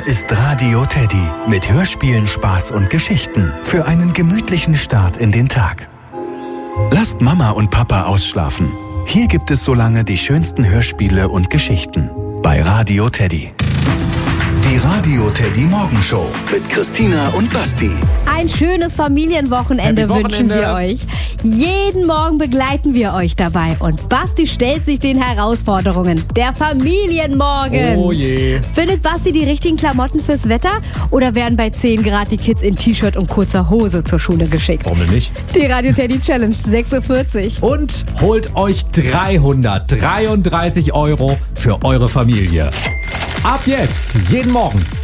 ist Radio Teddy mit Hörspielen, Spaß und Geschichten für einen gemütlichen Start in den Tag. Lasst Mama und Papa ausschlafen. Hier gibt es so lange die schönsten Hörspiele und Geschichten bei Radio Teddy. Die Radio Teddy Morgenshow mit Christina und Basti. Ein schönes Familienwochenende wünschen wir euch. Jeden Morgen begleiten wir euch dabei. Und Basti stellt sich den Herausforderungen. Der Familienmorgen. Oh je. Findet Basti die richtigen Klamotten fürs Wetter? Oder werden bei 10 Grad die Kids in T-Shirt und kurzer Hose zur Schule geschickt? Warum denn nicht? Die Radio Teddy Challenge, 6:40 Uhr. Und holt euch 333 € für eure Familie. Ab jetzt, jeden Morgen